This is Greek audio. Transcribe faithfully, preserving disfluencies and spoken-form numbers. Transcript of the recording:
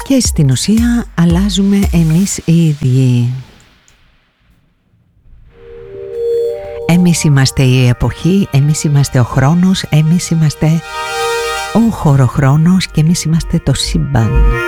Και στην ουσία αλλάζουμε εμείς οι ίδιοι. Εμείς είμαστε η εποχή, εμείς είμαστε ο χρόνος, εμείς είμαστε ο χωροχρόνος και εμείς είμαστε το σύμπαν.